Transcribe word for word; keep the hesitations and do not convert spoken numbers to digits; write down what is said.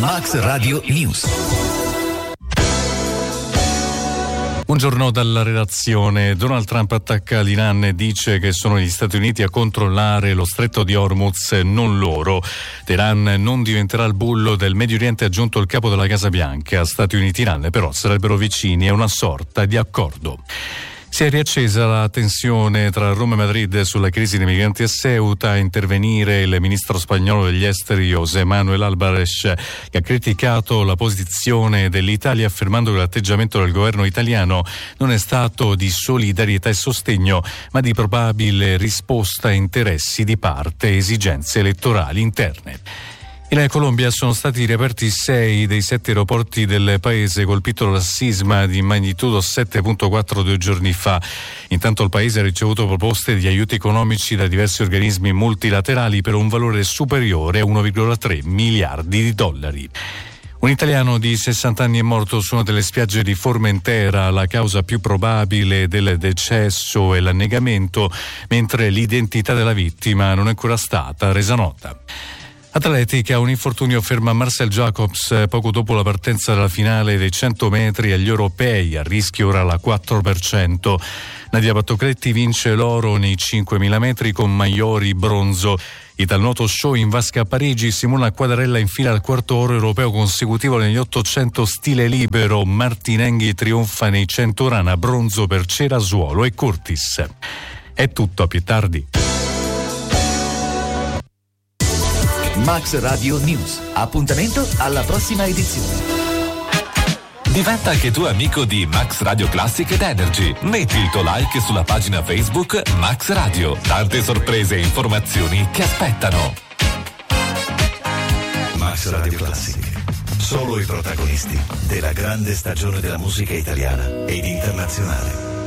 Max Radio News. Buongiorno dalla redazione. Donald Trump attacca l'Iran e dice che sono gli Stati Uniti a controllare lo stretto di Hormuz, non loro. Teheran non diventerà il bullo del Medio Oriente, ha aggiunto il capo della Casa Bianca. Stati Uniti e Iran però sarebbero vicini a una sorta di accordo. Si è riaccesa la tensione tra Roma e Madrid sulla crisi dei migranti a Ceuta. A intervenire il ministro spagnolo degli esteri José Manuel Álvarez, che ha criticato la posizione dell'Italia affermando che l'atteggiamento del governo italiano non è stato di solidarietà e sostegno, ma di probabile risposta a interessi di parte e esigenze elettorali interne. In Colombia sono stati riaperti sei dei sette aeroporti del paese colpito dal sisma di magnitudo sette virgola quattro due giorni fa. Intanto il paese ha ricevuto proposte di aiuti economici da diversi organismi multilaterali per un valore superiore a uno virgola tre miliardi di dollari. Un italiano di sessanta anni è morto su una delle spiagge di Formentera. La causa più probabile del decesso è l'annegamento, mentre l'identità della vittima non è ancora stata resa nota. Atletica, un infortunio ferma Marcel Jacobs poco dopo la partenza della finale dei cento metri agli europei, a rischio ora la quattro per cento. Nadia Battocletti vince l'oro nei cinquemila metri con Maiori bronzo. Italnuoto show in vasca a Parigi, Simona Quadarella infila al quarto oro europeo consecutivo negli ottocento stile libero. Martinenghi trionfa nei cento rana, bronzo per Cerasuolo e Curtis. È tutto, a più tardi. Max Radio News. Appuntamento alla prossima edizione. Diventa anche tu amico di Max Radio Classic ed Energy. Metti il tuo like sulla pagina Facebook Max Radio. Tante sorprese e informazioni ti aspettano. Max Radio Classic. Solo i protagonisti della grande stagione della musica italiana ed internazionale.